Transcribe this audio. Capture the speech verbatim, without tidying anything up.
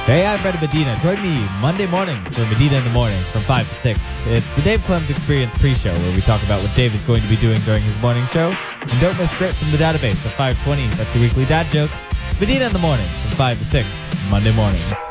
Hey, I'm Brandon Medina. Join me Monday mornings for Medina in the Morning from five to six. It's the Dave Clemens Experience pre-show where we talk about what Dave is going to be doing during his morning show. And don't miss Straight from the Database at five twenty. That's your weekly dad joke. It's Medina in the Morning from five to six, Monday mornings.